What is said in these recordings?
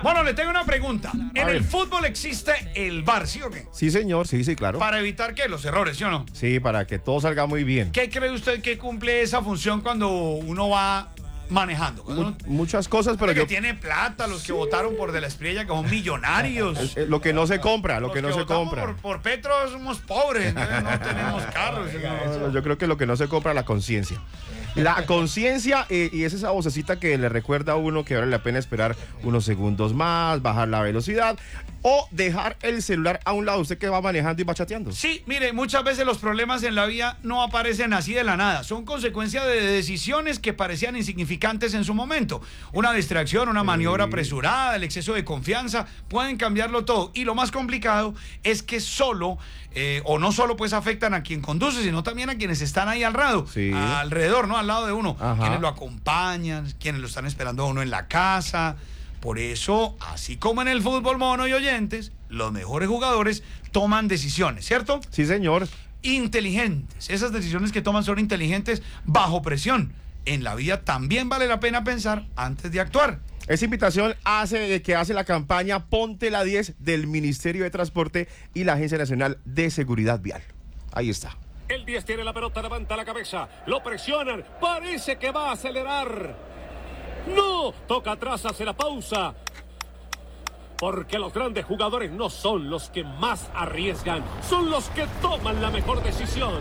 Bueno, le tengo una pregunta. En el fútbol existe el VAR, ¿sí o qué? Sí, señor, sí, claro. Para evitar que los errores, ¿sí o no? Sí, para que todo salga muy bien. ¿Qué cree usted que cumple esa función cuando uno va manejando? Muchas cosas, pero los que tiene plata, los que votaron por De la Espriella, que son millonarios. Lo que no se compra, lo los que no se compra. Por Petro somos pobres, entonces no tenemos carros. Yo creo que lo que no se compra es la conciencia. La conciencia, y es esa vocecita que le recuerda a uno que vale la pena esperar unos segundos más, bajar la velocidad o dejar el celular a un lado, usted que va manejando y va chateando. Sí, mire, muchas veces los problemas en la vía no aparecen así de la nada, son consecuencia de decisiones que parecían insignificantes en su momento. Una distracción, una maniobra apresurada, el exceso de confianza, pueden cambiarlo todo. Y lo más complicado es que no solo pues afectan a quien conduce, sino también a quienes están ahí alrededor, ¿no? Al lado de uno, quienes lo acompañan, quienes lo están esperando a uno en la casa. Por eso, así como en el fútbol, mono y oyentes, los mejores jugadores toman decisiones, ¿cierto? Sí, señor. Inteligentes. Esas decisiones que toman son inteligentes bajo presión. En la vida también vale la pena pensar antes de actuar. Esa invitación que hace la campaña Ponte la 10 del Ministerio de Transporte y la Agencia Nacional de Seguridad Vial. Ahí está. El 10 tiene la pelota, levanta la cabeza, lo presionan, parece que va a acelerar. ¡No! Toca atrás, hace la pausa. Porque los grandes jugadores no son los que más arriesgan, son los que toman la mejor decisión.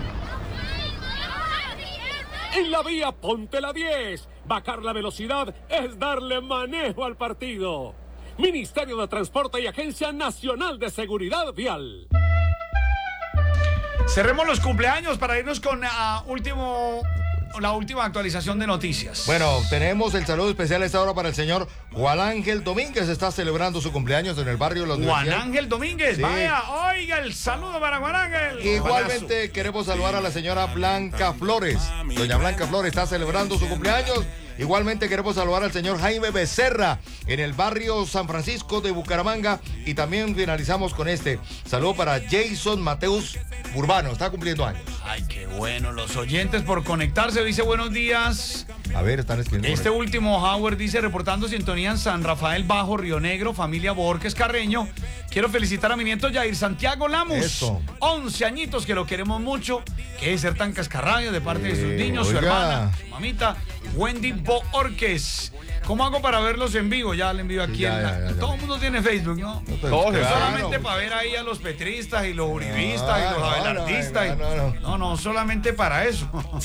En la vía, ponte la 10. Bajar la velocidad es darle manejo al partido. Ministerio de Transporte y Agencia Nacional de Seguridad Vial. Cerremos los cumpleaños para irnos con la última actualización de noticias. Bueno, tenemos el saludo especial a esta hora para el señor Juan Ángel Domínguez. Está celebrando su cumpleaños en el barrio Los Juan Ángel Domínguez, sí. Vaya, oiga, el saludo para Juan Ángel. Igualmente queremos saludar a la señora Blanca Flores. Doña Blanca Flores está celebrando su cumpleaños. Igualmente queremos saludar al señor Jaime Becerra en el barrio San Francisco de Bucaramanga. Y también finalizamos con este saludo para Jason Mateus Urbano, está cumpliendo años. Ay, qué bueno, los oyentes por conectarse, dice buenos días. A ver, están escribiendo. Este último, Howard, dice, reportando sintonía en San Rafael Bajo, Río Negro, familia Borges Carreño. Quiero felicitar a mi nieto Jair Santiago Lamus. Eso. 11 añitos, que lo queremos mucho. Que debe ser tan cascarrabia de parte de sus niños, su hermana, su mamita, Wendy Borges. ¿Cómo hago para verlos en vivo? Ya le envío aquí. Ya. Todo el mundo tiene Facebook, ¿no? Solamente para ver ahí a los petristas y los uribistas y los abelardistas. No, solamente para eso.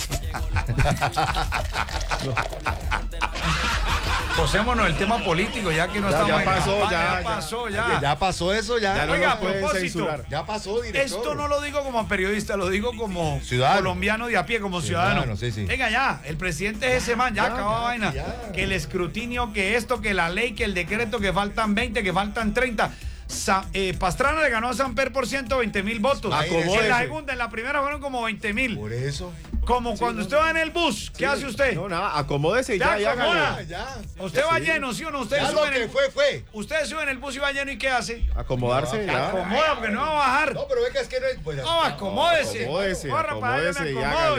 Posémonos el tema político, ya que no estamos ya pasó, en ya pasó. Ya pasó eso, ya. Oiga, no pueden censurar. Ya pasó, director. Esto no lo digo como periodista, lo digo como ciudadano, colombiano de a pie, como ciudadano. Sí. Venga ya, el presidente es ese man, ya acabó vaina. Que el escrutinio, que esto, que la ley, que el decreto, que faltan 20, que faltan 30. Pastrana le ganó a Samper por 120,000 votos. En la segunda, en la primera fueron como 20,000. Por eso. Como cuando usted va en el bus, ¿qué hace usted? No, nada, acomódese Ya, ya. Usted va lleno, ¿sí o no? Usted Ya lo que fue. Usted sube en el bus y va lleno, ¿y qué hace? Acomodarse ya. Acomoda, porque no va a bajar. No, pero venga, es que no es. Pues, No, acomódese. Acomódese, Corra para allá, me acomódese y acomodo, hágale.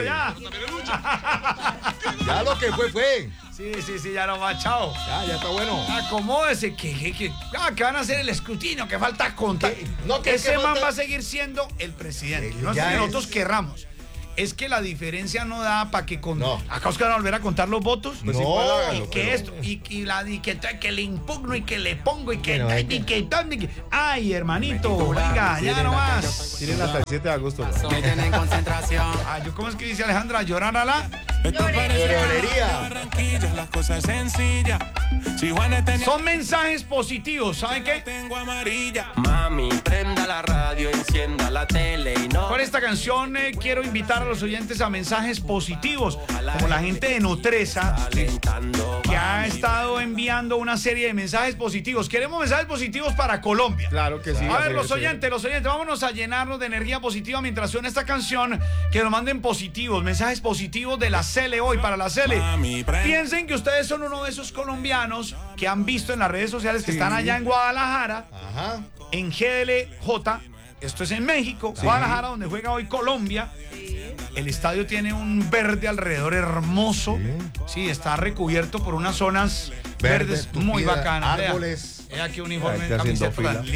ya. Ya lo que fue. Sí, ya no va, chao. Ya está bueno. Acomódese, que van a hacer el escútino, que falta contar. No, que ese man falta... va a seguir siendo el presidente. No es Ya que es. nosotros querramos. Es que la diferencia no da para que No. acá Oscar van a volver a contar los votos. Pues sí, y hágalo, que pero... esto, que le impugno y que le pongo y que... Bueno, Ay, hermanito, venga, ya no más. Tienen hasta el 7 de agosto. Me tienen concentración. Ay, ¿cómo es que dice Alejandra? Llorar a la... Llorería. Las cosas sencillas. Si Juanes tenía... Son mensajes positivos, ¿saben qué? Tengo amarilla. Mami, prenda la radio, encienda la tele y no... Con esta canción quiero invitar a los oyentes a mensajes positivos, como la gente de Nutresa, que ha estado enviando una serie de mensajes positivos. Queremos mensajes positivos para Colombia. Claro que sí. A ver, los sí. oyentes, vámonos a llenarnos de energía positiva mientras suena esta canción. Que nos manden positivos, mensajes positivos de la Cele hoy, para la Cele. Piensen que ustedes son uno de esos colombianos que han visto en las redes sociales que están allá en Guadalajara, en GLJ. Esto es en México, Guadalajara, donde juega hoy Colombia. El estadio tiene un verde alrededor hermoso. Sí, está recubierto por unas zonas verdes muy bacanas. Árboles. Es aquí uniforme, Está haciendo camiseta tan fila.